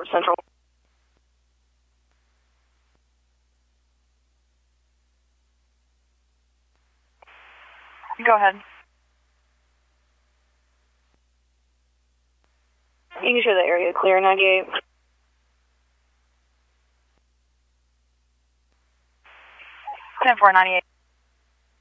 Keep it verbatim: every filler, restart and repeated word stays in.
Airport Central. Go ahead. You can show the area clear, ninety-eight. ten four ninety-eight.